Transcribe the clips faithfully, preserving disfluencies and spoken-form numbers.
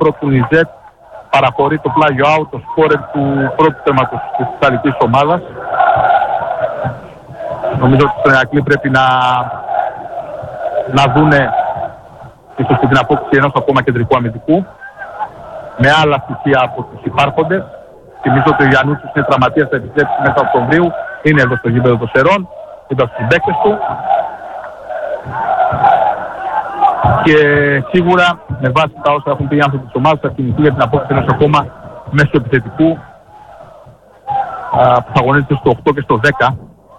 πρώτου Νιζέτ παραχωρεί το πλάγιο out, το σκόρερ του πρώτου τέρματος της Ιταλικής ομάδας. Νομίζω ότι στον Ηρακλή πρέπει να, να δούνε ίσως και την απόκτηση ενός ακόμα κεντρικού αμυντικού με άλλα στοιχεία από τους υπάρχοντες. Θυμίζω ότι ο Γιαννούτσος είναι τραυματίας, θα επιστρέψει μέσα Οκτωβρίου, είναι εδώ στο γήπεδο των Σερών, ήταν στους παίκτες του. Και σίγουρα με βάση τα όσα έχουν πει οι άνθρωποι της ομάδας θα κινηθεί για την απόκτηση ενός ακόμα μέσω επιθετικού που θα αγωνίζεται στο οκτώ και στο δέκα.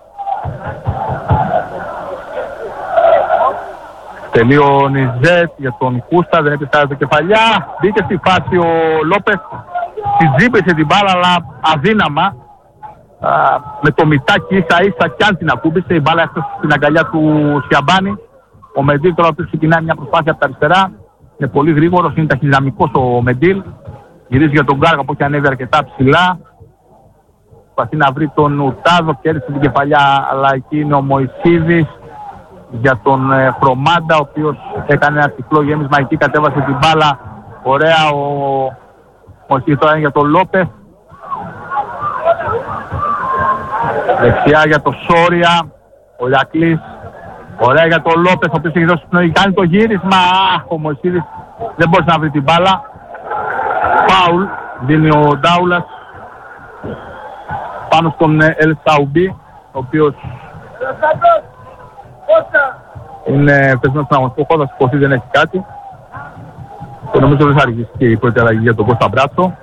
Τελείω Νιζέτ για τον Κούστα, δεν επιστάζει κεφαλιά. Μπήκε στη φάση ο Λόπες, συντζίπησε την μπάλα αλλά αδύναμα. Α, με το μητάκι ίσα ίσα κι αν την ακούμπησε, η μπάλα έφτασε στην αγκαλιά του Σιαμπάνη. Ο Μεντήλ τώρα που ξεκινάει μια προσπάθεια από τα αριστερά, είναι πολύ γρήγορος, είναι ταχυδυναμικός ο Μεντήλ. Γυρίζει για τον Γκάργα που έχει ανέβει αρκετά ψηλά. Προσπαθεί να βρει τον Ουρτάδο, κέρδισε την κεφαλιά, αλλά εκεί είναι ο Μωυσίδης για τον ε, Χρωμάντα, ο οποίος έκανε ένα τυφλό γέμισμα, εκεί κατέβασε την μπάλα. Ωραία ο Μωυσίδης τώρα είναι για τον Λόπες. Δεξιά για το Σόρια, ο Ηρακλής. Ωραία για τον Λόπες, ο οποίος έχει δώσει την κάνει το γύρισμα. Αχ, ο Μωυσίδης δεν μπορεί να βρει την μπάλα. Φάουλ δίνει ο Ντάουλας πάνω στον Ελ Σαουμπί, ο οποίος είναι πεσμένος στον αγωνιστικό χώρο, θα σηκωθεί, δεν έχει κάτι. Και νομίζω δεν θα αργήσει και η πρώτη αλλαγή για τον Κώστα Μπράτσο.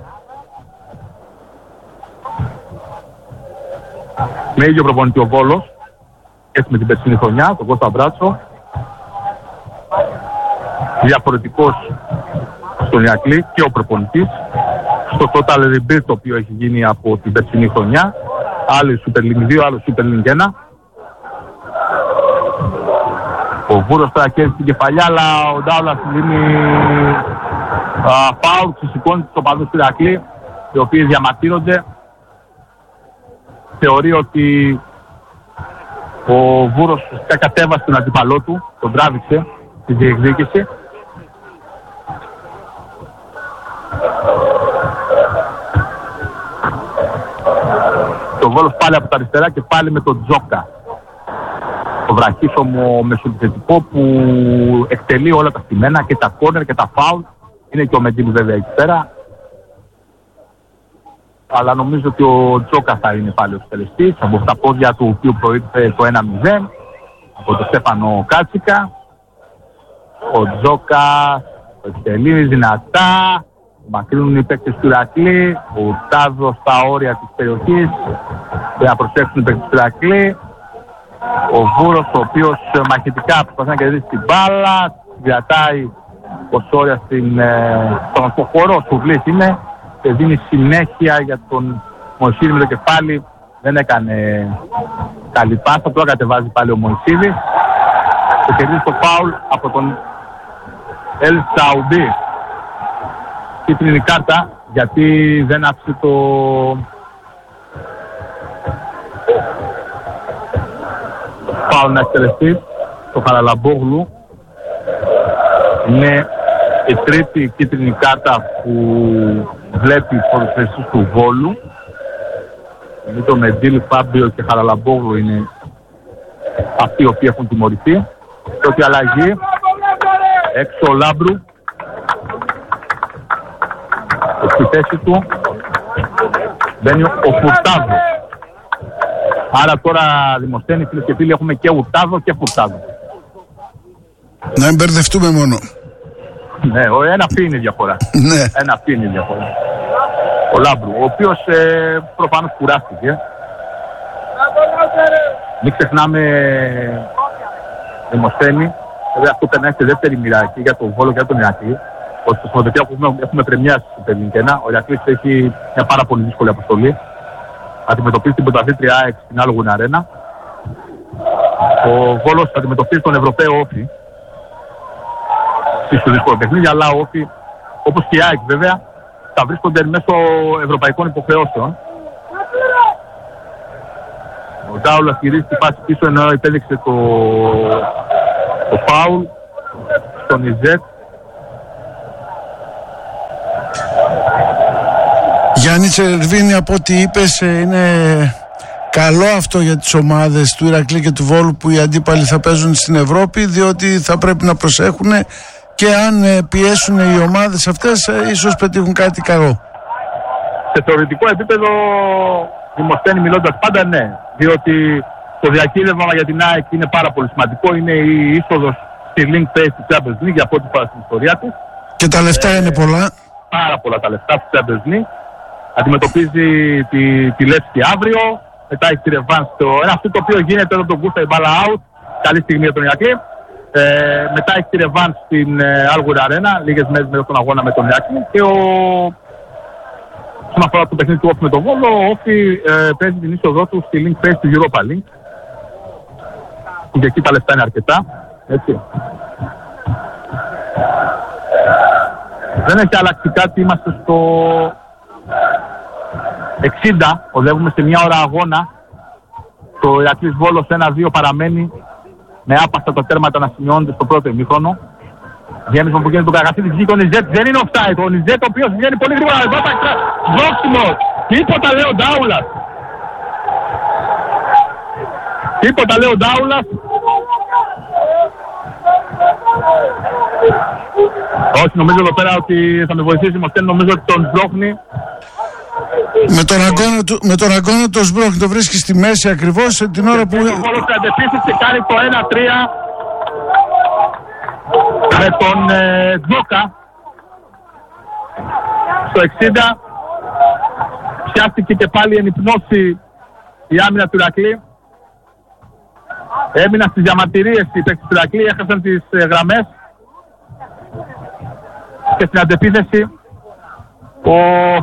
Με ίδιο προπονητή ο Βόλος, έτσι με την περσινή χρονιά, τον Κώστα Μπράτσο. Διαφορετικός στον Ηρακλή και ο προπονητής. Στο Total Rebuild το οποίο έχει γίνει από την περσινή χρονιά. Άλλοι Super League δύο, άλλοι Super League ένα. Ο Βούρος τώρα κέρδισε την κεφαλιά, αλλά ο Ντάουλας δίνει φάουλ, ξεσηκώνει τους οπαδούς του Ηρακλή, οι οποίοι διαμαρτύρονται. Θεωρεί ότι ο Βούρος κατέβασε τον αντίπαλό του, τον τράβηξε στη διεκδίκηση. Το Βόλος πάλι από τα αριστερά και πάλι με τον Τζόκα. Το βραχίσωμο μεσοεπιθετικό που εκτελεί όλα τα στημένα και τα κόρνερ και τα φάουλ. Είναι και ο Μεντήλ βέβαια εκεί πέρα. Αλλά νομίζω ότι ο Τζόκα θα είναι πάλι ο εκτελεστής. Από τα πόδια του οποίου προήλθε το ένα μηδέν. Από τον Στέφανο Κάτσικα. Ο Τζόκα εκτελεί δυνατά. Μακρύνουν οι παίκτες του Ηρακλή. Ο Τάδος στα όρια της περιοχής. Και να προσέξουν οι παίκτες του Ηρακλή. Ο Βούρος, ο οποίος μαχητικά προσπαθεί να κερδίσει την μπάλα. Κρατάει ο Σόρια στην, ε, στον χώρο. Ο Σουβλής είναι. Και δίνει συνέχεια για τον Μωυσίδη με το κεφάλι. Δεν έκανε καλή πάσα. Τώρα κατεβάζει πάλι ο Μωυσίδης. Και κερδίζει το φάουλ από τον Ελ Σαουμπί. Κίτρινη κάρτα γιατί δεν άφησε το φάουλ να εκτελεστεί. Το Χαραλαμπόγλου. Είναι η τρίτη κίτρινη κάρτα που βλέπει ποδοσφαιριστής του Βόλου. Με το Μεντήλ, Φάμπιο και Χαραλαμπόγλου είναι αυτοί οι οποίοι έχουν τιμωρηθεί. Πρώτη αλλαγή έξω ο Λάμπρου. Στη θέση του μπαίνει ο Φουρτάδο. Άρα τώρα Δημοσθένη, φίλες και φίλοι, έχουμε και Ουρτάδο και Φουρτάδο. Να μην μπερδευτούμε μόνο. Ναι, ένα φι είναι η διαφορά. Ναι. Ένα φι είναι η διαφορά. Ο Λάμπρου, ο οποίος ε, προφανώς κουράστηκε. Μην ξεχνάμε Δημοσθένη. Βέβαια αυτό περνάει στη δεύτερη μοίρα εκεί για τον Βόλο και για τον Ηρακλή. Ότι στο Σαββατοκύριακο έχουμε, έχουμε πρεμιάσει στην Πελίνκαινα. Ο Ηρακλής έχει μια πάρα πολύ δύσκολη αποστολή. Αντιμετωπίζει την πρωταθλήτρια ΑΕΚ στην Άλογουν Αρένα. Ο Βόλος θα αντιμετωπίζει τον Ευρωπαίο Όφη. Στο δύσκολο παιχνίδι, αλλά ο Όφη, όπως και η ΑΕΚ βέβαια, θα βρίσκονται μέσω ευρωπαϊκών υποχρεώσεων. Ο Ντάουλας γυρίζει τη φάση πίσω ενώ επέδειξε το, το φάουλ στον Ιζέτ. Γιάννη Τσερβίνη, από ό,τι είπες, είναι καλό αυτό για τις ομάδες του Ηρακλή και του Βόλου που οι αντίπαλοι θα παίζουν στην Ευρώπη, διότι θα πρέπει να προσέχουν και αν πιέσουν οι ομάδες αυτές ίσως πετύχουν κάτι καλό. Σε θεωρητικό επίπεδο, Δημοσθένη μιλώντας πάντα, ναι, διότι το διακύβευμα για την ΑΕΚ είναι πάρα πολύ σημαντικό. Είναι η είσοδος στη Link Phase του Champions League για πρώτη φορά στην ιστορία της. Και τα λεφτά ε, είναι πολλά. Πάρα πολλά τα λεφτά του Champions League. Αντιμετωπίζει τη, τη Λεύσκη αύριο. Μετά έχει τη ρεβάνς. Ένα αυτό το οποίο γίνεται εδώ τον Κούστα η μπάλα out. Καλή στιγμή για τον Ηρακλή. Ε, μετά έχει τη ρεβάνς στην ε, Άλγουρ Αρένα. Λίγες μέρες μετά τον αγώνα με τον Ηρακλή. Και ο. Όσον αφορά το παιχνίδι του Όφη με τον Βόλο, ο Όφη ε, παίζει την είσοδό του στη Link Phase του Europa League. Και εκεί τα λεφτά είναι αρκετά. Έτσι. Δεν έχει αλλάξει κάτι, είμαστε στο εξήντα, οδεύουμε σε μια ώρα αγώνα. Το Ηρακλής Βόλος ένα δύο παραμένει με άπαστα τα τέρματα να σημειώνονται στο πρώτο ημίχρονο. Γέμισμα που γίνεται τον Καγασίδη, βγήκε ο Νιζέτ, δεν είναι offside. Ο Νιζέτ ο οποίος βγαίνει πολύ γρήγορα, εδώ τα δόξιμο. Τίποτα λέει ο Ντάουλας. Τίποτα λέει ο Ντάουλας. Όχι, νομίζω εδώ πέρα ότι θα με βοηθήσει η Δημοσθένη, νομίζω ότι τον σμπρώχνει. Με τον αγώνα του, με τον αγώνα τον σμπρώχνει, το βρίσκει στη μέση ακριβώς την ώρα που... Ο Βόλος αντεπίθεση και κάνει το ένα τρία με τον ε, Τζόκα στο εξήντα. Πιάστηκε και πάλι εν υπνώση η άμυνα του Ηρακλή. Έμειναν στις διαμαρτυρίες οι παίκτες του Ηρακλή, έχασαν τις ε, γραμμές. Και στην αντεπίθεση ο,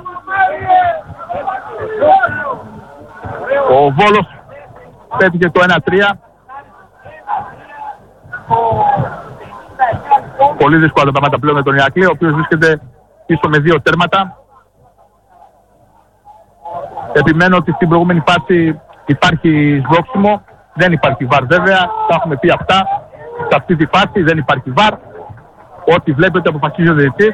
ο Βόλος πέτυχε το ένα τρία. Πολύ δύσκολα τα πράγματα πλέον με τον Ηρακλή, ο οποίος βρίσκεται πίσω με δύο τέρματα. Επιμένω ότι στην προηγούμενη φάση υπάρχει σβόξιμο. Δεν υπάρχει βαρ βέβαια, τα έχουμε πει αυτά. Σε αυτή τη φάση δεν υπάρχει βαρ. Ό,τι βλέπετε αποφασίζει ο διαιτητής.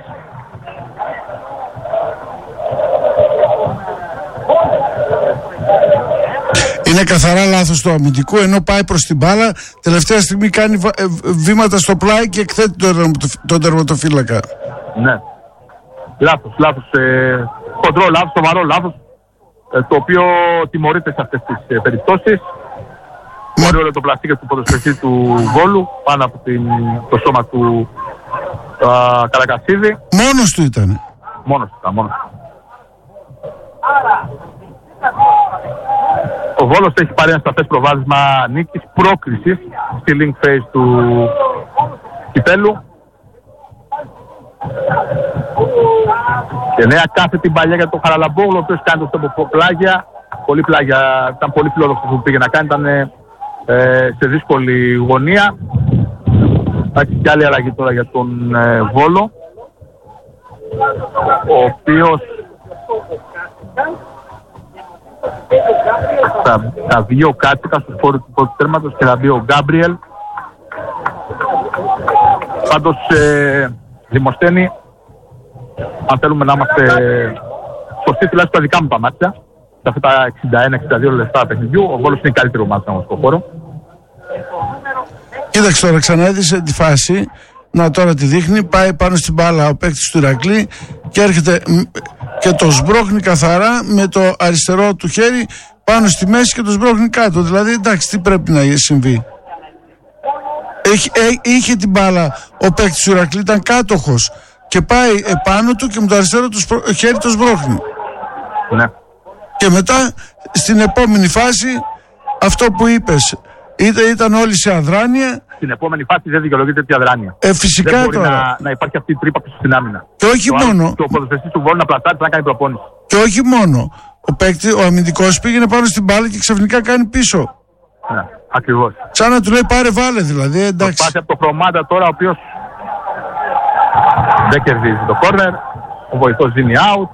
Είναι καθαρά λάθος το αμυντικό, ενώ πάει προς την μπάλα, τελευταία στιγμή κάνει βήματα στο πλάι και εκθέτει τον τερματοφύλακα. Ναι. Λάθος, λάθος. Ε, χοντρό λάθος, σοβαρό λάθος, ε, το οποίο τιμωρείται σε αυτές τις ε, περιπτώσεις. Μα... Πολύ ωραίο το πλαστίκι του ποδοσφαιριστή του Βόλου, πάνω από την, το σώμα του α, Καρακασίδη. Μόνος του ήταν. Μόνος του ήταν, μόνος του. Ο Βόλος έχει πάρει ένα σαφές προβάδισμα νίκης, πρόκρισης στη Link Phase του κυπέλου. Και νέα κάθε την παλιά για τον Χαραλαμπόγλου, ο οποίος κάνει το στόπο πλάγια. Πολύ πλάγια, ήταν πολύ φιλόδοξος που πήγε να κάνει, ήταν ε, σε δύσκολη γωνία. Υπάρχει και άλλη αλλαγή τώρα για τον ε, Βόλο, ο οποίος θα, θα βγει ο Κάτσικα στους φόρους του πρώτου τέρματος και θα βγει ο Γκάμπριελ. Πάντως ε, Δημοσθένη, αν θέλουμε να είμαστε σωστοί τουλάχιστον τα δικά μου τα μάτια, σε αυτά τα εξήντα ένα εξήντα δύο λεπτά παιχνιδιού, ο Βόλος είναι η καλύτερη ομάδα στον αγωνιστικό χώρο. Κοίταξε τώρα, ξαναέδεισε τη φάση. Να τώρα τη δείχνει, πάει πάνω στην μπάλα ο παίκτης του Ηρακλή και έρχεται και το σμπρώχνει καθαρά με το αριστερό του χέρι πάνω στη μέση και το σμπρώχνει κάτω. Δηλαδή, εντάξει, τι πρέπει να συμβεί. Έχει, έ, είχε την μπάλα ο παίκτης του Ηρακλή, ήταν κάτοχος και πάει επάνω του και με το αριστερό του σπρο... χέρι το σμπρώχνει. Ναι. Και μετά στην επόμενη φάση αυτό που είπες, Ήταν, ήταν όλοι σε αδράνεια. Στην επόμενη φάση δεν δικαιολογείται τέτοια αδράνεια. Ε, φυσικά δεν μπορεί τώρα. Να, να υπάρχει αυτή η τρύπα πίσω στην άμυνα. Και όχι το μόνο. Άλλο, και ο ποδοσφαιριστής του Βόλου να πλατάρει να κάνει προπόνηση. Και όχι μόνο. Ο παίκτη, ο αμυντικός πήγαινε πάνω στην μπάλα και ξαφνικά κάνει πίσω. Ναι, ακριβώς. Σαν να του λέει πάρε βάλε δηλαδή. Εντάξει. Προσπάθει από το Χρωμάτα τώρα, ο οποίος δεν κερδίζει το κόρνερ. Ο βοηθός δίνει out.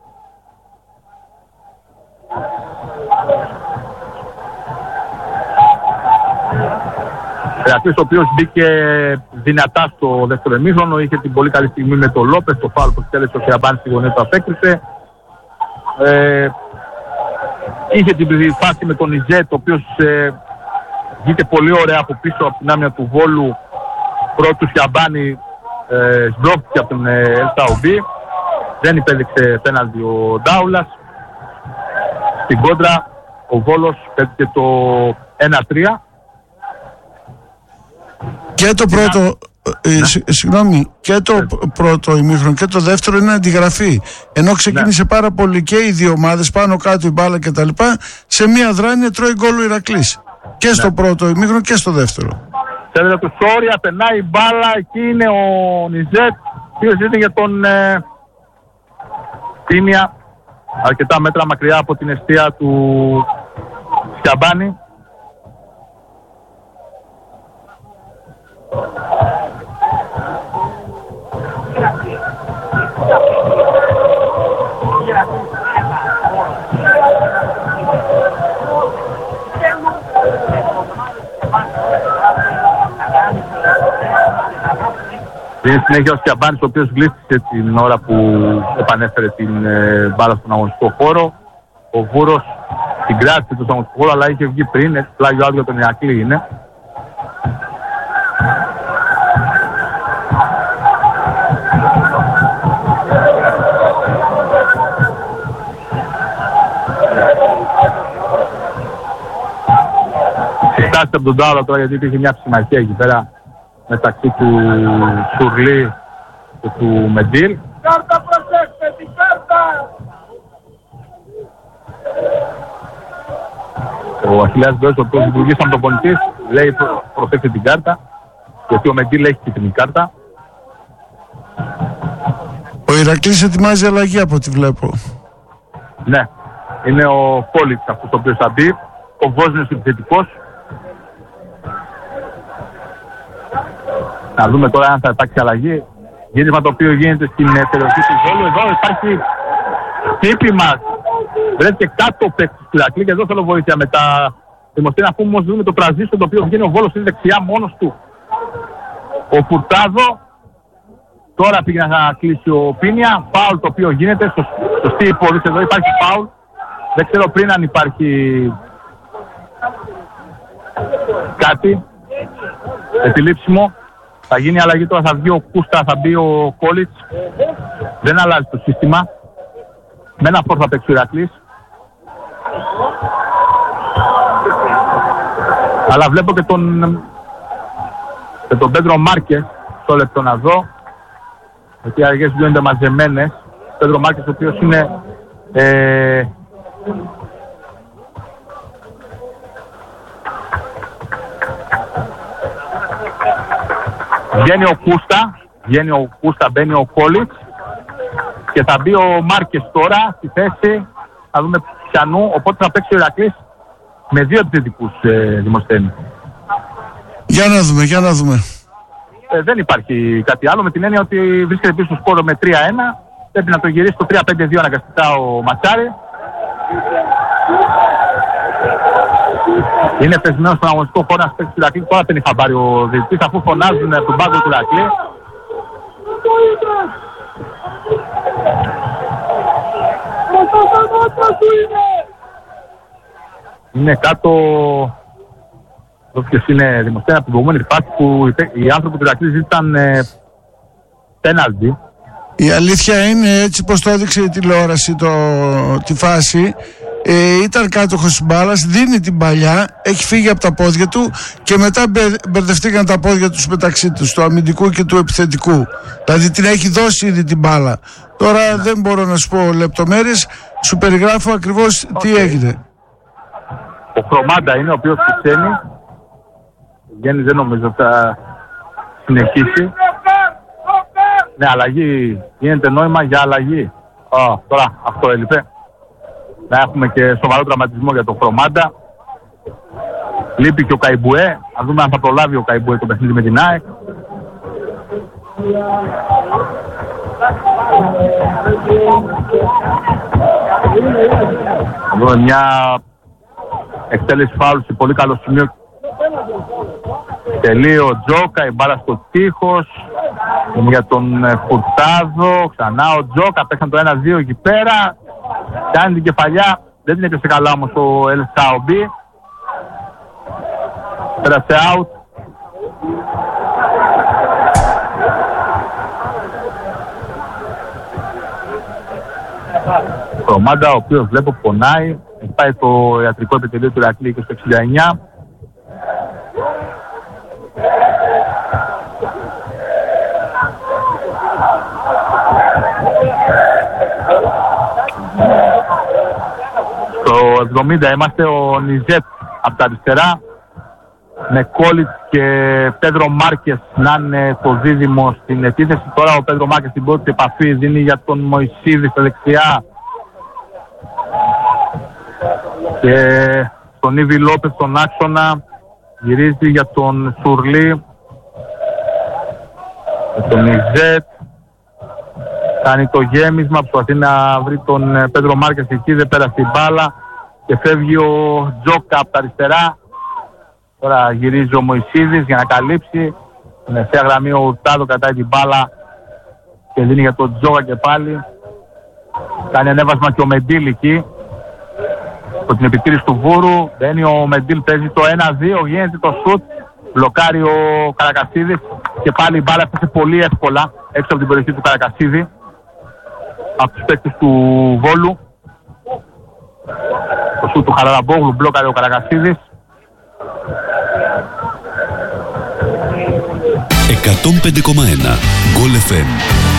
Ηρακλής ο οποίος μπήκε δυνατά στο δεύτερο ημίχρονο, είχε την πολύ καλή στιγμή με τον Λόπες, το φάουλ που εκτέλεσε ο Θεαμπάνης στη γωνία του απέκρισε. Ε, είχε την φάση με τον Ιζέτ, ο οποίος ε, βγήκε πολύ ωραία από πίσω από την άμυνα του Βόλου. Πρώτου Σιαμπάνη ε, σμπρώχτηκε από τον Ελταουμπή. Δεν υπέδειξε πέναλτι ο Ντάουλας. Στην κόντρα ο Βόλος πέτυχε το ένα τρία. Και το πρώτο, ε, ναι. σ, συγγνώμη, και το ναι. πρώτο ημίχρονο και το δεύτερο είναι αντιγραφή. Ενώ ξεκίνησε ναι. πάρα πολύ και οι δύο ομάδες, πάνω κάτω η μπάλα κτλ. Σε μία δράνεια τρώει γκολ ο Ηρακλής. Και στο ναι. πρώτο ημίχρονο και στο δεύτερο. Σέντρα του Σόρια, περνάει η μπάλα, εκεί είναι ο Νιζέτ, ο οποίος είναι για τον ε, Τίμια, αρκετά μέτρα μακριά από την εστία του Σιαμπάνη. Στην συνέχεια ο Σιαμπάνης, ο οποίος γλίστησε την ώρα που επανέφερε την ε, μπάλα στον αγωνιστικό χώρο. Ο Βούρος την κράτησε στον αγωνιστικό χώρο, αλλά είχε βγει πριν, έτσι πλάγιο άδειο τον Ηρακλή είναι. Συστάθηκε από τον Τάουλα τώρα, γιατί υπήρχε μια ψημαχία εκεί πέρα μεταξύ του Σουρλή και του Μεντήλ. Κάρτα, προσέξτε την κάρτα! Ο Αχιλλέας Γκόης, ο οποίος λειτουργήσαν τον πολιτής, λέει προ, προσέξτε την κάρτα, γιατί ο Μεντήλ έχει και την κάρτα. Ο Ηρακλής ετοιμάζει αλλαγή από ό,τι βλέπω. Ναι, είναι ο Κόλιτς αυτός ο οποίος θα μπει, ο Βόσνιος επιθετικός. Να δούμε τώρα αν θα υπάρξει αλλαγή. Γύρισμα το οποίο γίνεται στην περιοχή του Βόλου. Εδώ υπάρχει χτύπημα. Βρέθηκε κάτω ο παίκτης του Ηρακλή και εδώ θέλω βοήθεια με τα δημοσία. Αφού όμως δούμε το τραζίστο το οποίο βγαίνει ο Βόλος είναι δεξιά μόνος του. Ο Φουρτάδο. Τώρα πήγε να κλείσει ο Πίνια. Φάουλ το οποίο γίνεται. Σωστή υπόδειξη εδώ. Υπάρχει φάουλ. Δεν ξέρω πριν αν υπάρχει κάτι επιλήψιμο. Θα γίνει αλλαγή τώρα, θα βγει ο Κούστα, θα μπει ο Κόλιτς. Δεν αλλάζει το σύστημα. Με ένα φόρ θα παίξει ο Ηρακλής. Αλλά βλέπω και τον και τον Πέντρο Μάρκες στο λεπτό να δω. Γιατί οι αργές γίνονται μαζεμένες. Ο Πέντρο Μάρκες ο οποίος είναι ε, βγαίνει ο Κούστα, βγαίνει ο Κούστα, μπαίνει ο Κόλιτς και θα μπει ο Μάρκες τώρα στη θέση, θα δούμε πιανού, οπότε θα παίξει ο Ηρακλής με δύο επιθετικούς ε, Δημοσθένη. Για να δούμε, για να δούμε. Ε, δεν υπάρχει κάτι άλλο, με την έννοια ότι βρίσκεται πίσω στο σκόρο με τρία ένα, πρέπει να το γυρίσει το τρία πέντε δύο αναγκαστικά ο Ματσάρη. Είναι πεσμένος στον αγωνιστικό χώρο να παίξει του Ηρακλή. Τώρα δεν είχα πάρει ο διαιτητής αφού φωνάζουν από τον πάγκο του Ηρακλή. Είναι κάτω. Όποιος είναι δημοσία από την προηγούμενη φάση που οι άνθρωποι του Ηρακλή ζήτησαν ε, πέναλτι. Η αλήθεια είναι, έτσι πως το έδειξε η τηλεόραση το, τη φάση, ε, ήταν κάτοχος της μπάλας, δίνει την παλιά, έχει φύγει από τα πόδια του και μετά μπε, μπερδευτήκαν τα πόδια τους μεταξύ τους, του αμυντικού και του επιθετικού. Δηλαδή την έχει δώσει ήδη την μπάλα. Τώρα δεν μπορώ να σου πω λεπτομέρειες, σου περιγράφω ακριβώς okay. τι έγινε. Ο Χρωμάντα είναι ο οποίος ξένει. Βγαίνει, δεν νομίζω θα συνεχίσει. Ναι, αλλαγή. Γίνεται νόημα για αλλαγή. Oh, τώρα αυτό έλειπε. Να έχουμε και σοβαρό τραυματισμό για τον Χρωμάντα. Λείπει και ο Καϊμπουέ. Να δούμε αν θα προλάβει ο Καϊμπουέ το παιχνίδι με την ΑΕΚ. Να δούμε μια εκτέλεση φάουλ σε πολύ καλό σημείο. Τελεί ο Τζόκα, η μπάλα στο τείχος. Για τον Φουρτάδο, ξανά ο Τζόκα, παίξαν το ένα δύο εκεί πέρα. Κάνει την κεφαλιά, δεν την έπιασε καλά όμως ο Ελ Σαομπί. Πέρασε out. Ο Μάντα, ο οποίος βλέπω πονάει, έχει πάει στο ιατρικό επιτελείο του Ηρακλή και στο εξήντα εννιά. Στο εβδομήντα είμαστε, ο Νιζέτ από τα αριστερά, με Κόλιτς και Πέντρο Μάρκες να είναι το δίδυμο στην επίθεση. Τώρα ο Πέντρο Μάρκες στην πρώτη επαφή δίνει για τον Μωυσίδη στα δεξιά και τον Ήβι Λόπες στον άξονα, γυρίζει για τον Σουρλί, για τον Νιζέτ, κάνει το γέμισμα, προσπαθεί να βρει τον Πέντρο Μάρκες εκεί, δεν πέρασε την μπάλα και φεύγει ο Τζόκα από τα αριστερά. Τώρα γυρίζει ο Μωυσίδης για να καλύψει. Στην ευθεία γραμμή ο Ουρτάδο κατάει την μπάλα και δίνει για τον Τζόκα και πάλι. Κάνει ανέβασμα και ο Μεντήλ εκεί από την επιτήρηση του Βούρου. Μπαίνει ο Μεντήλ, παίζει το ένα δύο, γίνεται το σουτ. Μπλοκάρει ο Καρακασίδης και πάλι η μπάλα έφτασε πολύ εύκολα έξω από την περιοχή του Καρακασίδη από τους παίκτες του Βόλου. Το σουτ του Χαραλαμπόγλου μπλόκαρε ο Καρακασίδης. εκατόν πέντε κόμμα ένα Γκολ εφ εμ.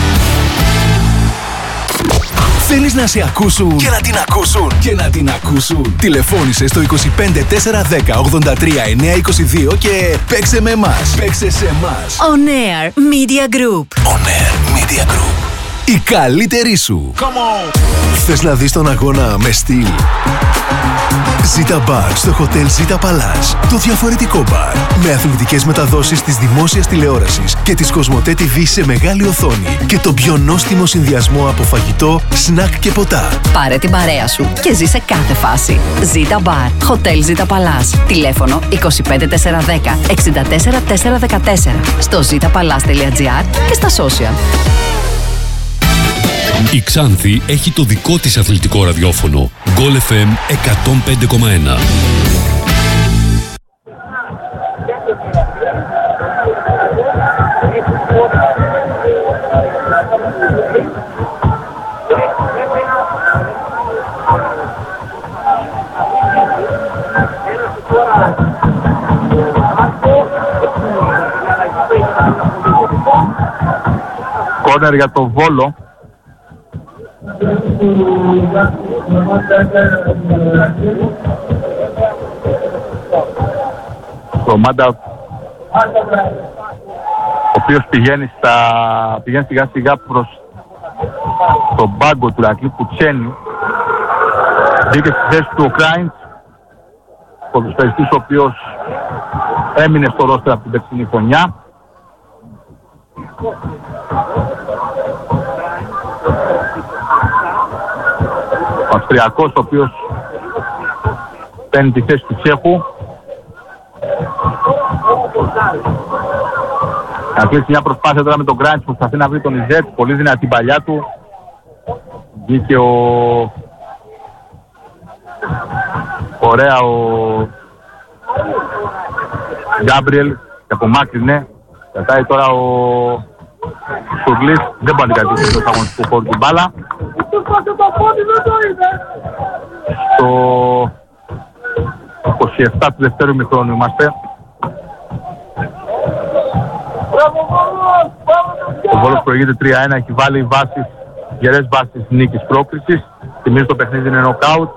Θέλεις να σε ακούσουν και να την ακούσουν και να την ακούσουν. Τηλεφώνησε στο είκοσι πέντε τέσσερα δέκα ογδόντα τρία εννιακόσια είκοσι δύο και παίξε με εμάς. Παίξε σε εμάς. On Air Media Group. On Air Media Group. Η καλύτερη σου. Come on. Θες να δεις τον αγώνα με στυλ? Ζήτα μπαρ στο Hotel Ζήτα Παλάς. Το διαφορετικό μπαρ. Με αθλητικές μεταδόσεις της δημόσιας τηλεόρασης και της Κοσμοτέ τι βι σε μεγάλη οθόνη. Και τον πιο νόστιμο συνδυασμό από φαγητό, σνακ και ποτά. Πάρε την παρέα σου και ζήσε κάθε φάση. Ζήτα μπαρ. Hotel Ζήτα Παλάς. Τηλέφωνο είκοσι πέντε τέσσερα δέκα εξήντα τέσσερα τέσσερα δεκατέσσερα. Στο ζήτα παλάς τελεία τζι άρ και στα social. Η Ξάνθη έχει το δικό της αθλητικό ραδιόφωνο. Γκολ εφ εμ εκατόν πέντε κόμμα ένα. Κόρνερ για το Βόλο. Το Μάντα, ο οποίος πηγαίνει, στα, πηγαίνει σιγά σιγά προς τον πάγκο του Ηρακλή που τσένει. Μπήκε στη θέση του ο Κράιντς, ο ποδοσφαιριστής ο οποίος έμεινε στο ρόστερ από την περσινή χρονιά. Ο Αυστριακός, ο οποίος παίρνει τη θέση του Τσέχου. Να κλείσει μια προσπάθεια τώρα με τον Γκράιντς που προσπαθεί να βρει τον Ιζέτ. Πολύ δυνατή την παλιά του. Βγήκε ο... Ωραία ο... Γκάμπριελ και απομάκρυνε. Κατάει τώρα ο... Σουρλής. Δεν μπορεί να την κρατήσει στο αγωνιστικό χώρο την μπάλα. Στο είκοσι επτά του δευτέρου ημιχρόνου είμαστε. Ο Βόλος προηγείται τρία ένα, έχει βάλει βάσεις, γερές βάσεις νίκης πρόκρισης. Θυμίζει το παιχνίδι είναι νοκάουτ.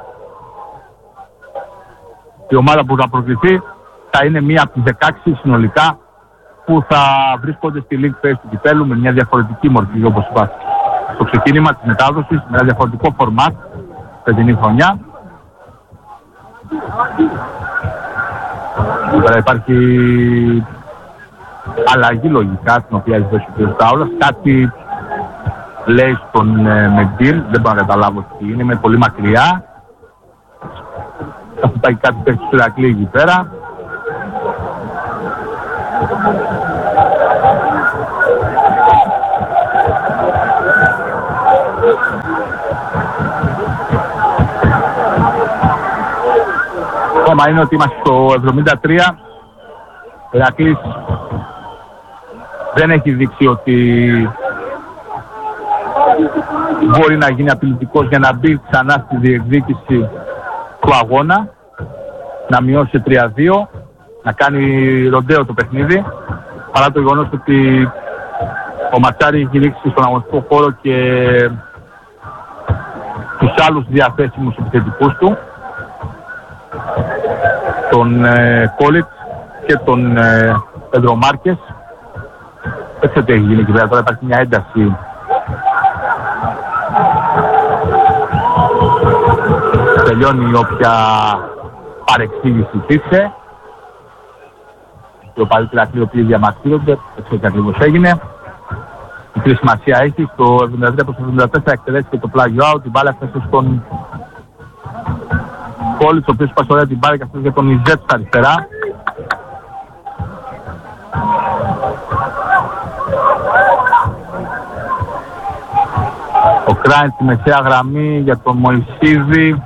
Η ομάδα που θα προκληθεί θα είναι μία από τις δεκαέξι συνολικά που θα βρίσκονται στη League Phase του κυπέλου με μια διαφορετική μορφή, όπως είπα στο ξεκίνημα της μετάδοσης, με ένα διαφορετικό φορμάτ φετινή χρονιά. Τώρα υπάρχει αλλαγή λογικά την οποία έχει δώσει ο κ. Στάουλας. Κάτι λέει στον ε, Μεντήλ, δεν μπορώ να καταλάβω τι είναι, είμαι πολύ μακριά. Θα υπάρχει κάτι πέφτει στο Ηρακλή εκεί πέρα. θέμα είναι ότι είμαστε στο εβδομήντα τρία. Ο Ηρακλής δεν έχει δείξει ότι μπορεί να γίνει απειλητικός για να μπει ξανά στη διεκδίκηση του αγώνα, να μειώσει σε τρία δύο, να κάνει ροντέο το παιχνίδι, παρά το γεγονός ότι ο Ματσάρη έχει ρίξει στον αγωνιστικό χώρο και τους άλλους διαθέσιμους επιθετικούς του, τον ε, Κόλιτ και τον ε, Πέντρο Μάρκες. Έτσι ότι έχει γίνει εκεί πέρα, τώρα υπάρχει μια ένταση τελειώνει όποια παρεξήγηση υπήρξε. Το παλιό Ηρακλή, οι οποίοι διαμαρτύρονται, έτσι και ακριβώς έγινε. Μικρή σημασία έχει, στο εβδομήντα τρία προς εβδομήντα τέσσερα εκτελέστηκε το πλάγιο out, την μπάλα έφτασε στον Κόλιτς, ο οποίος πας ωραία την μπάλα και αυτός για τον Ιζέτ στα αριστερά. Ο Κράιν στη μεσαία γραμμή για τον Μωυσίδη.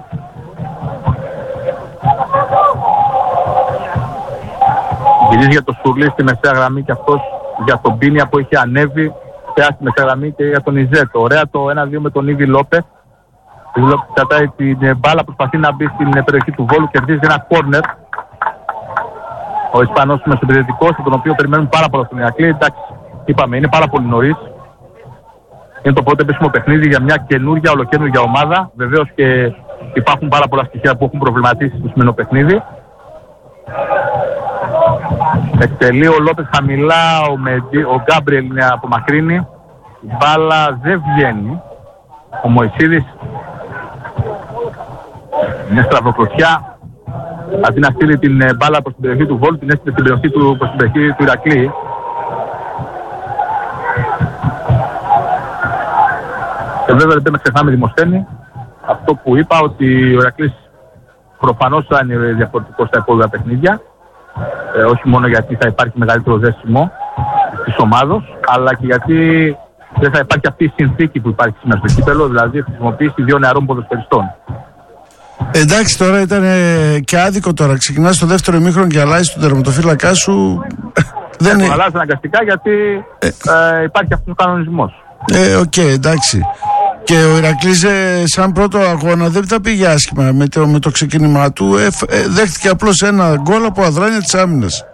Γυρίζει για τον Σουρλή στη μεσαία γραμμή και αυτός για τον Πίνια που έχει ανέβει πέρα στη μεσαία γραμμή και για τον Ιζέτ. Ωραία το ένα δύο με τον Ήβι Λόπες. Ο Ήβι Λόπες κρατάει την μπάλα, προσπαθεί να μπει στην περιοχή του Βόλου, κερδίζει ένα κόρνερ. Ο Ισπανός μεσοπαιδευτικός, τον οποίο περιμένουν πάρα πολλά στον Ηρακλή. Εντάξει, είπαμε, είναι πάρα πολύ νωρίς. Είναι το πρώτο επίσημο παιχνίδι για μια καινούργια, ολοκαινούργια ομάδα. Βεβαίως και υπάρχουν πάρα πολλά στοιχεία που έχουν προβληματίσει στο σημερινό παιχνίδι. Εκτελεί ο Λόπες χαμηλά, ο, Μεντί, ο Γκάμπριελ είναι απομακρύνει. Η μπάλα δεν βγαίνει. Ο Μωυσίδης, μια στραβοκλωσιά, αντί να στείλει την μπάλα προς την περιοχή του Βόλου, την έστειλε στην περιοχή του, προς την περιοχή του Ηρακλή. Και βέβαια δεν με ξεχνάμε Δημοσθένη. Αυτό που είπα, ότι ο Ηρακλής προφανώς θα είναι διαφορετικό στα επόμενα παιχνίδια. Ε, όχι μόνο γιατί θα υπάρχει μεγαλύτερο δέσιμο της ομάδος, αλλά και γιατί δεν θα υπάρχει αυτή η συνθήκη που υπάρχει σήμερα στο κύπελλο, δηλαδή χρησιμοποίηση δύο νεαρών ποδοσφαιριστών. Εντάξει, τώρα ήταν ε, και άδικο τώρα. Ξεκινάς το δεύτερο ημίχρονο και αλλάζεις τον τερματοφύλακά σου. Δεν είναι. Αλλάζει αναγκαστικά γιατί ε, ε, υπάρχει αυτός ο κανονισμός. Ε, οκ, okay, εντάξει. Και ο Ηρακλής ε, σαν πρώτο αγώνα δεν τα πήγε άσχημα με το, με το ξεκίνημά του. Ε, ε, δέχτηκε απλώς ένα γκολ από αδράνεια της άμυνας.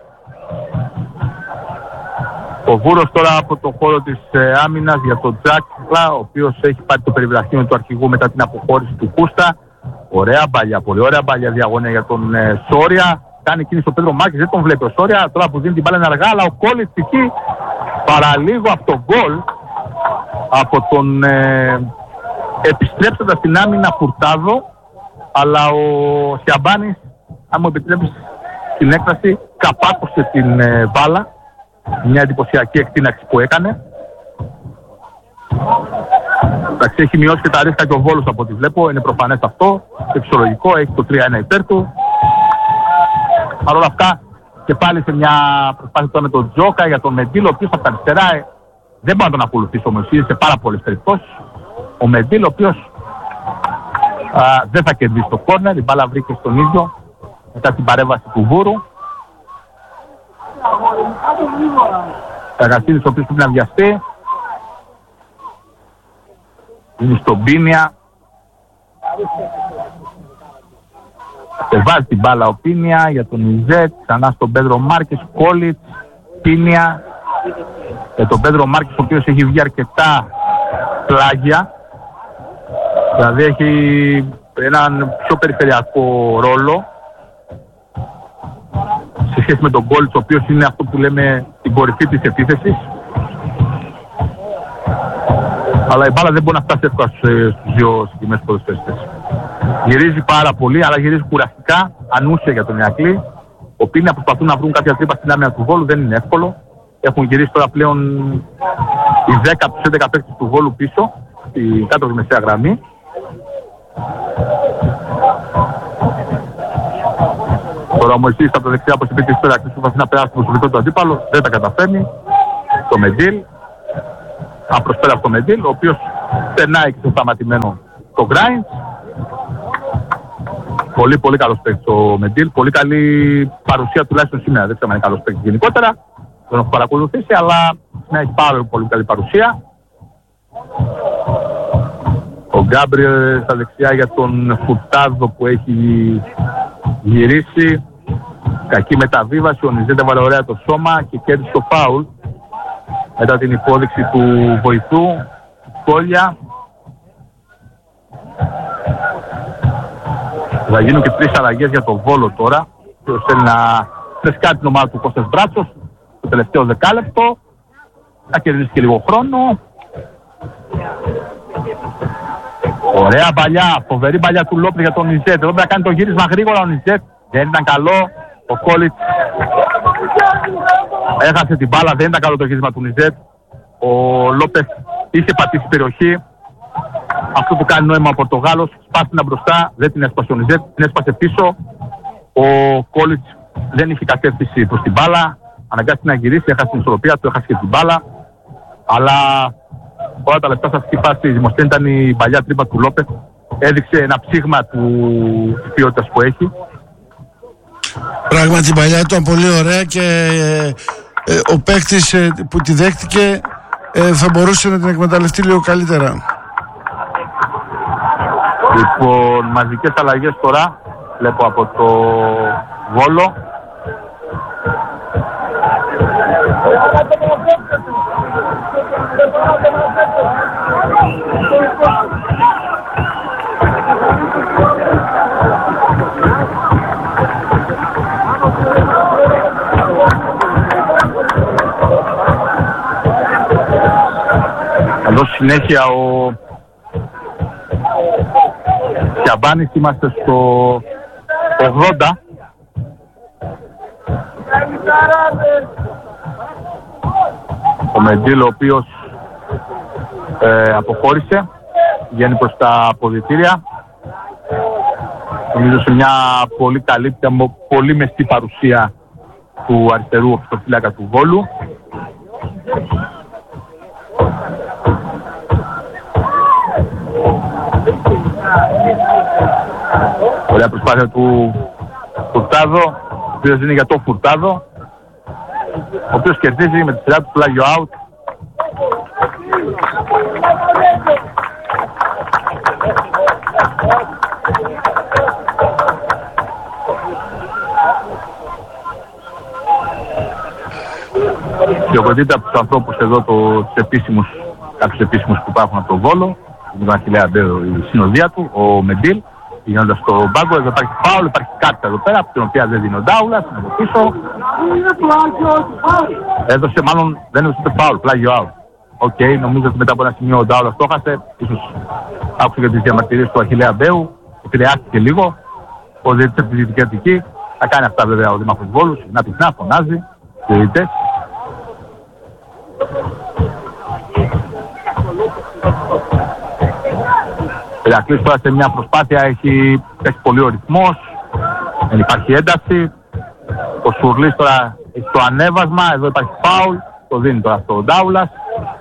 Ο Βούρος τώρα από το χώρο της ε, άμυνας για τον Τζάκλα, ο οποίος έχει πάρει το περιβραχείο του αρχηγού μετά την αποχώρηση του Κούστα. Ωραία μπαλιά, πολύ ωραία μπαλιά διαγωνία για τον ε, Σόρια. Κάνει κίνηση ο Πέντρο Μάρκες, δεν τον βλέπει ο Σόρια. Τώρα που δίνει την μπάλα είναι αργά, αλλά ο Κόλιτς εκεί παραλίγο από τον γκολ από τον ε, επιστρέψοντας την άμυνα Φουρτάδο, αλλά ο Σιαμπάνης, αν μου επιτρέψει την έκφραση, καπάκωσε την ε, μπάλα. Μια εντυπωσιακή εκτείναξη που έκανε. Εντάξει, έχει μειώσει και τα ρίσκα και ο Βόλος από ό,τι βλέπω, είναι προφανές αυτό και φυσιολογικό, έχει το τρία ένα υπέρ του. Παρ' όλα αυτά και πάλι σε μια προσπάθεια με τον Τζόκα για τον Μεντήλο, ο οποίος από τα αριστερά ε, δεν μπορεί να τον ακολουθήσει ο Μωσίδης σε πάρα πολλές περιπτώσεις. Ο Μεντήλο, ο οποίος α, δεν θα κερδίσει το κόρνερ, η μπάλα βρήκε στον ίδιο μετά την παρέμβαση του Βούρου. Καγασίδης, ο οποίος πρέπει να βιαστεί. Είναι στον Πίνια. Και βάζει την μπάλα ο Πίνια για τον Ιζέτ, ξανά στον Πέντρο Μάρκες, Κόλιτς, Πίνια. Για τον Πέντρο Μάρκες, ο οποίος έχει βγει αρκετά πλάγια. Δηλαδή έχει έναν πιο περιφερειακό ρόλο σε σχέση με τον Κόλιτς, ο οποίος είναι αυτό που λέμε την κορυφή της επίθεσης. Αλλά η μπάλα δεν μπορεί να φτάσει εύκολα στους δύο συγκεκριμένους ποδοσφαιριστές. Γυρίζει πάρα πολύ, αλλά γυρίζει κουραστικά, ανούσια για τον Ηρακλή. Ο Πίνια προσπαθούν να βρουν κάποια τρύπα στην άμυνα του Βόλου, δεν είναι εύκολο. Έχουν γυρίσει τώρα πλέον οι δέκα από τους έντεκα παίκτες του Βόλου πίσω, στην κάτω από τη μεσαία γραμμή. Τώρα ο Μωυσής από τα δεξιά, όπως είπε και στο Ηρακλή, προσπαθεί να περάσει το προσωπικό του αντίπαλο, δεν τα καταφέρνει. Το Μεντήλ, απροσπέρα από το Μεντήλ, ο οποίος περνάει και στο σταματημένο το Γκράιντς. Πολύ πολύ καλός παίκτης ο Μεντίλ. Πολύ καλή παρουσία τουλάχιστον σήμερα. Δεν ξέρω αν είναι καλός παίκτης γενικότερα. Τον έχω παρακολουθήσει, αλλά σήμερα έχει πάρα πολύ καλή παρουσία. Ο Γκάμπριελ στα δεξιά για τον Φουρτάδο που έχει γυρίσει. Κακή μεταβίβαση. Ο Νιζέτ έβαλε ωραία το σώμα και κέρδισε το φάουλ. Μετά την υπόδειξη του βοηθού. Κόλια. Θα γίνουν και τρεις αλλαγές για τον Βόλο τώρα. Ποιος θέλει να φρεσκάρει την ομάδα του Κώστας Μπράτσος το τελευταίο δεκάλεπτο. Θα κερδίσει και λίγο χρόνο. Ωραία παλιά, φοβερή παλιά του Λόπε για τον Νιζέτ. Εδώ πρέπει να κάνει το γύρισμα γρήγορα ο Νιζέτ. Δεν ήταν καλό. Ο Κόλιτς έχασε την μπάλα, δεν ήταν καλό το γύρισμα του Νιζέτ. Ο Λόπε είχε πατήσει περιοχή. Αυτό που κάνει νόημα ο Πορτογάλος, σπάστηκε μπροστά, δεν την έσπασε ο Νιζέτ, την έσπασε πίσω. Ο Κόλιτς δεν είχε κατεύθυνση προς την μπάλα, αναγκάστηκε να γυρίσει, έχασε την ισορροπία του, έχασε και την μπάλα. Αλλά όλα τα λεπτά σε αυτή τη φάση η Δημοσθένη ήταν η παλιά τρύπα του Λόπε. Έδειξε ένα ψήγμα του ποιότητας που έχει. Πράγματι η παλιά ήταν πολύ ωραία και ε, ε, ο παίκτης ε, που τη δέχτηκε ε, θα μπορούσε να την εκμεταλλευτεί λίγο καλύτερα. Λοιπόν, μαζικές αλλαγές τώρα βλέπω από το Βόλο. Θα δώσει συνέχεια ο Σιαμπάνης. Είμαστε στο ογδόντα. Ο Μεντίλ ο οποίος ε, αποχώρησε, βγαίνει προς τα αποδυτήρια. Νομίζω σε μια πολύ καλή, πολύ μεστή παρουσία του αριστερού οφειτοφύλακα του Βόλου. Ωραία προσπάθεια του Φουρτάδο, ο οποίος είναι για το Φουρτάδο, ο οποίος κερδίζει με τη σειρά του πλάγιο out. Διοκοτείται από τους ανθρώπους εδώ, το, τους επίσημους, κάποιους επίσημους που υπάρχουν από τον Βόλο, τον Αχιλλέα Μπέο, η συνοδεία του, ο Μεντίλ, πηγαίνοντας στο μπάγκο. Εδώ υπάρχει φάουλ, υπάρχει κάρτα εδώ πέρα, από την οποία δεν δίνει ο Ντάουλας, είναι από πίσω. Έδωσε, μάλλον δεν έδωσε το φάουλ, πλάγιο out. Οκ, okay, νομίζω ότι μετά από ένα σημείο ο Ντάουλας το έχασε, ίσως άκουσε για τις διαμαρτυρίες του Αχιλλέα Μπέου, επηρεάστηκε λίγο. Ο διαιτητής από τη Δυτική Αττική θα κάνει αυτά βέβαια ο Δήμαρχος Βόλου, να πυκνά, φωνάζει, διαιτητές. Ο Ηρακλής τώρα σε μια προσπάθεια έχει πέσει πολύ ο ρυθμός, δεν υπάρχει ένταση. Ο Σουρλής τώρα έχει το ανέβασμα, εδώ υπάρχει φάουλ, το δίνει τώρα στο Ντάουλας.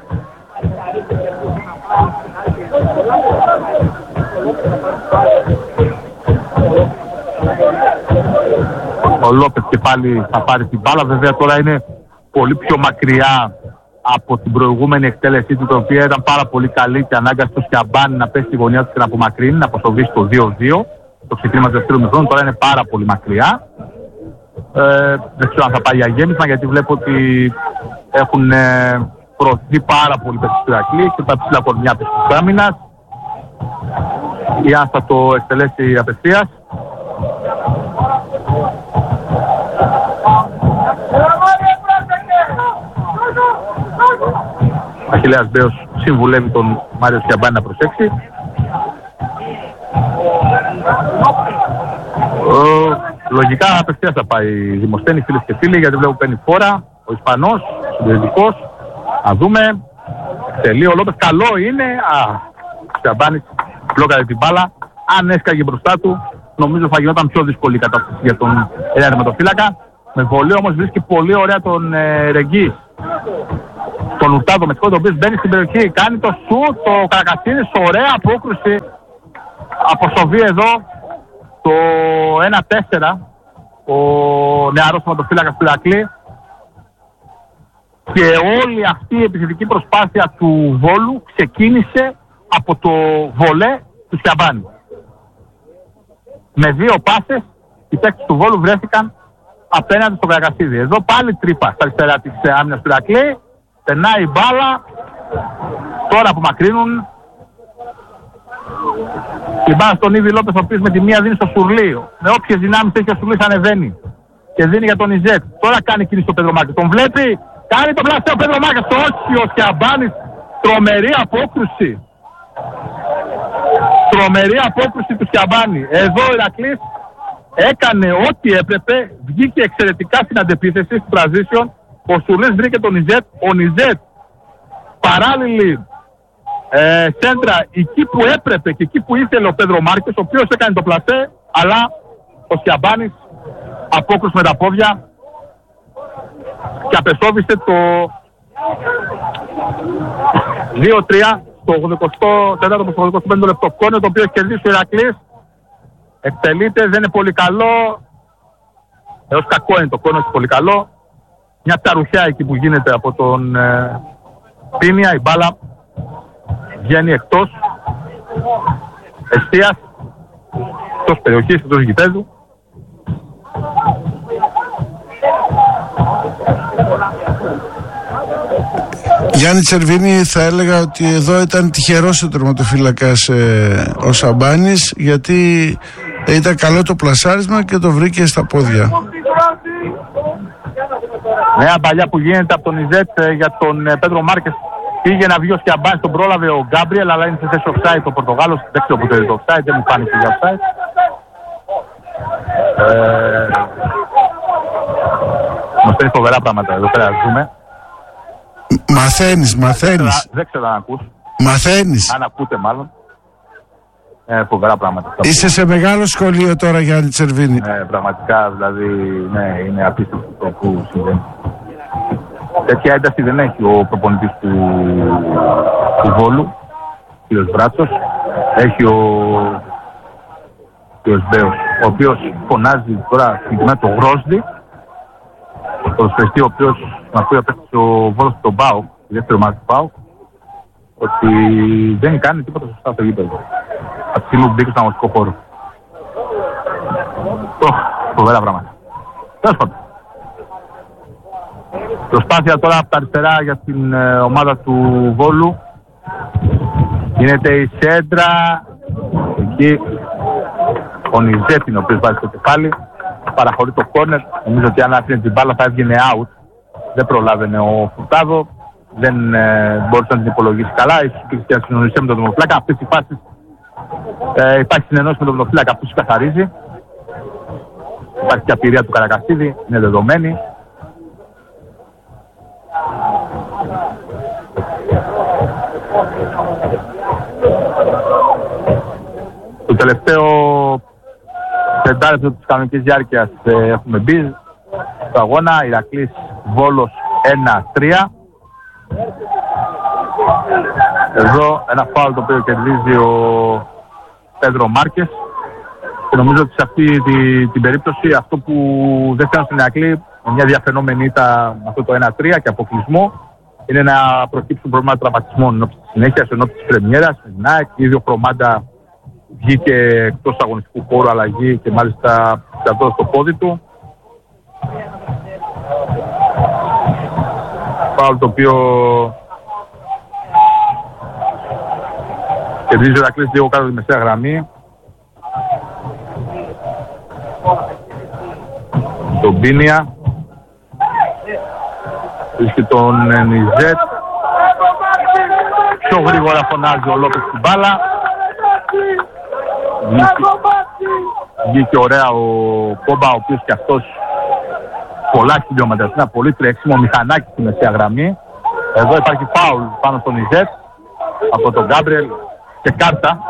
Ο Λόπες και πάλι θα πάρει την μπάλα, βέβαια τώρα είναι πολύ πιο μακριά από την προηγούμενη εκτέλεσή του, η οποία ήταν πάρα πολύ καλή και ανάγκασε το Σιαμπάνι να πέσει στη γωνία του και να απομακρύνει, να αποσοβήσει το δύο δύο. Το ξεκίνημα του δεύτερου μηχρόνου τώρα είναι πάρα πολύ μακριά. Ε, δεν ξέρω αν θα πάει για γέμισμα, γιατί βλέπω ότι έχουν ε, προωθηθεί πάρα πολύ παίκτες του Ηρακλή και τα ψηλά κορμιά της άμυνας. Ή αν θα το εκτελέσει απευθείας. Ο Αχιλλέας Μπέος συμβουλεύει τον Μάριο Σιαμπάνη να προσέξει. Ε, λογικά απευθείας θα πάει η Δημοσθένη, φίλες και φίλοι, γιατί βλέπω παίρνει φόρα ο Ισπανός, συντηρητικός. Να δούμε. Τελεί ο Λόπες, καλό είναι. Α, ο Σιαμπάνης μπλόκαρε την μπάλα. Αν έσκαγε μπροστά του, νομίζω θα γινόταν πιο δύσκολη η κατάσταση για τον τερματοφύλακα. Με βολή όμως βρίσκει πολύ ωραία τον ε, Ρεγγί. Τον Ουρτάδο με τυχόν, ο οποίος μπαίνει στην περιοχή, κάνει το σου, το Καρακασίνης, ωραία απόκρουση, αποσοβεί εδώ Στο ένα τέσσερα ο νεαρός τερματοφύλακας του Ηρακλή και όλη αυτή η επιθετική προσπάθεια του Βόλου ξεκίνησε από το βολέ του Σιαμπάνη. Με δύο πάσες οι παίκτες του Βόλου βρέθηκαν απέναντι στο Καρακασίδη. Εδώ πάλι τρύπα στα αριστερά της άμυνας του Ηρακλή, περνάει η μπάλα, τώρα απομακρύνουν η μπάλα στον Ήδη Λόπες, ο οποίος με τη μία δίνει στο Σουρλί. Με όποιες δυνάμεις έχει ο Σουρλής ανεβαίνει και δίνει για τον Ιζέτ. Τώρα κάνει κίνηση στο Πεδρομάκη. Τον βλέπει, κάνει το πλαστείο ο Πεδρομάκης. Όχι, ο Σιαμπάνης, τρομερή απόκρουση. Τρομερή απόκρουση του Σιαμπάνη. Εδώ ο Ηρακλής έκανε ό,τι έπρεπε, βγήκε εξαιρετικά στην αντεπίθεση, στην transition. Ο Σουρλής βρήκε τον Ιζέτ. Ο Ιζέτ παράλληλη ε, σέντρα εκεί που έπρεπε και εκεί που ήθελε ο Πέδρο Μάρκες, ο οποίος έκανε το πλασέ, αλλά ο Σιαμπάνης απόκρουσε με τα πόδια και απεσόβησε το δύο τρία στο ογδοηκοστό τέταρτο προς το ογδοηκοστό πέμπτο λεπτό. Κόνιο το οποίο έχει κερδίσει ο Ηρακλής. Εκτελείται, δεν είναι πολύ καλό. Έως κακό είναι το κόνο, όχι πολύ καλό. Μια ταρουχιά εκεί που γίνεται από τον ε, Πίνια, η μπάλα βγαίνει εκτός εστίας, εκτός περιοχής, εκτός γηπέδου. Γιάννη Τσερβίνη, θα έλεγα ότι εδώ ήταν τυχερός ο τερματοφύλακας ε, ο Σαμπάνης, γιατί ήταν καλό το πλασάρισμα και το βρήκε στα πόδια. Νέα παλιά που γίνεται από τον Ιζέτ ε, για τον ε, Πέδρο Μάρκες. Πήγε να βγει ο Σιαμπάνης, τον πρόλαβε ο Γκάμπριελ, αλλά είναι σε θέση offside ο Πορτογάλος. Δεν ξέρω που το είδε offside, δεν μου φάνηκε για offside. Ε, μας παίρνει φοβερά πράγματα εδώ πέρα, ζούμε. Μαθαίνεις, μαθαίνεις. Δεν ξέρω αν ακούς. Μαθαίνεις. Αν ακούτε μάλλον. Ε, φοβερά πράγματα. Είσαι σε μεγάλο σχολείο τώρα, Γιάννη Τσερβίνη. Ναι, πραγματικά, δηλαδή, ναι, είναι απίστευτο το που συμβαίνει. Τέτοια ένταση δεν έχει ο προπονητής του, του Βόλου, κ. Βράτσος. Έχει ο κ. Μπέος, ο οποίος φωνάζει τώρα συγκεκριμένα το Γρόσδι, ο ποδοσφαιριστή, ο οποίος μας πει απέκτησε ο Βόλος στον ΠΑΟΚ, η δεύτερη ομάδα του ΠΑΟΚ, ότι δεν κάνει τίποτα σωστά στο γήπεδο. Από τη στιγμή που μπήκε στον αγωνιστικό χώρο. Φοβερά πράγματα. Τέλος πάντων. Προσπάθεια τώρα από τα αριστερά για την ε, ομάδα του Βόλου. Γίνεται η σέντρα. Εκεί ο Νιζέτιν, ο οποίος βάζει το κεφάλι. Παραχωρεί το κόρνερ. Νομίζω ότι αν άφηνε την μπάλα θα έβγαινε out. Δεν προλάβαινε ο Φουρτάδο. Δεν ε, μπορούσε να την υπολογίσει καλά. Ίσως και να συνονιστεί με τον Δομοφύλακα. Αυτές οι φάσεις ε, υπάρχει συνεννόηση με τον Δομοφύλακα που καθαρίζει. Υπάρχει και απειρία του Καρακασίδη. Είναι δεδομένη. Το τελευταίο πεντάλεπτο της κανονικής διάρκειας ε, έχουμε μπει στο αγώνα. Ηρακλής Βόλος ένα τρία. Εδώ ένα φάουλ το οποίο κερδίζει ο Πέδρο Μάρκες και νομίζω ότι σε αυτή τη, την περίπτωση αυτό που δεν φαίνεται στην Ηρακλή με μια διαφαινόμενη ήττα με αυτό το ένα τρία και αποκλεισμό είναι να προκύψουν προβλήματα τραυματισμών ενώπιση της συνέχειας, ενώπιση της πρεμιέρας με την ΑΕΚ. Ήδη ο Προμάντα βγήκε εκτός αγωνιστικού χώρου αλλαγή και μάλιστα κρατώντας το πόδι του. Φάουλ το οποίο κερδίζει ο Ηρακλής λίγο κάτω τη μεσαία γραμμή. Τον Πίνια. Βρίσκει τον Νιζέτ. Πιο γρήγορα φωνάζει ο Λόπες την μπάλα. Βγήκε ωραία ο Κόμπα, ο οποίος και αυτός πολλά χιλιόμετρα, είναι πολύ τρέξιμο μηχανάκι στη μεσαία γραμμή. Εδώ υπάρχει φάουλ πάνω στον Νιζέτ από τον Γκάμπριελ και κάρτα.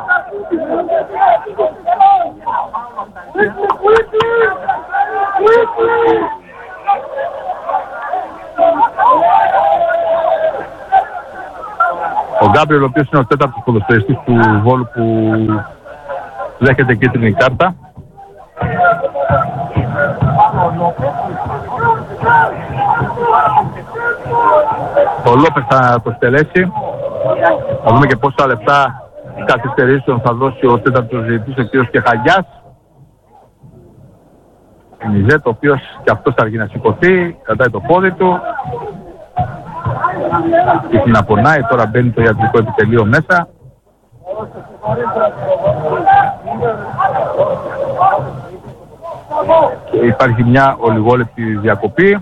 Ο Γκάμπριελ, ο οποίος είναι ο τέταρτος ποδοσφαιριστής του Βόλου που δέχεται κίτρινη κάρτα. Ο Λόπες θα το στελέσει. Θα δούμε και πόσα λεπτά καθυστερήσεων θα δώσει ο τέταρτος διαιτητής, ο κ. Κεχαγιάς. Μιζέτ, ο οποίος και αυτός θα αργεί να σηκωθεί, κρατάει το πόδι του. Και να πονάει, τώρα μπαίνει το ιατρικό επιτελείο μέσα. Και υπάρχει μια ολιγόλεπτη διακοπή.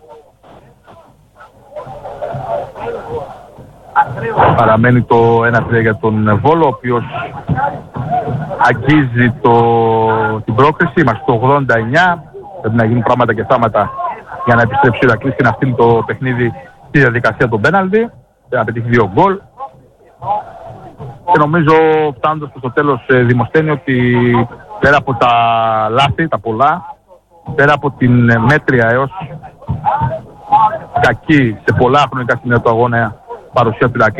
Παραμένει το ένα τρία για τον Βόλο, ο οποίος αγγίζει το, την πρόκριση. Είμαστε στο ογδόντα εννιά. Πρέπει να γίνουν πράγματα και θάματα για να επιστρέψει ο Ηρακλής και να στείλει το παιχνίδι στη διαδικασία των πέναλτι. Και να πετύχει δύο γκολ. Και νομίζω, φτάνοντας στο τέλος, δημοσθένει ότι πέρα από τα λάθη, τα πολλά, πέρα από την μέτρια έως κακή σε πολλά χρονικά σημεία του αγώνα παρουσία του Ηρακλή,